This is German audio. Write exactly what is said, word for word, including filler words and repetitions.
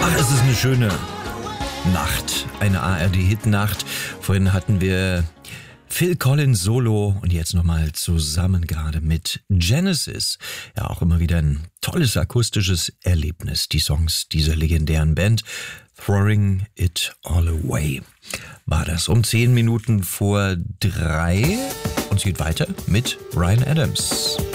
Ach, es ist eine schöne Nacht, eine A R D-Hit-Nacht. Vorhin hatten wir Phil Collins Solo und jetzt nochmal zusammen gerade mit Genesis. Ja, auch immer wieder ein tolles akustisches Erlebnis, die Songs dieser legendären Band. Throwing It All Away war das um zehn Minuten vor drei und es geht weiter mit Ryan Adams.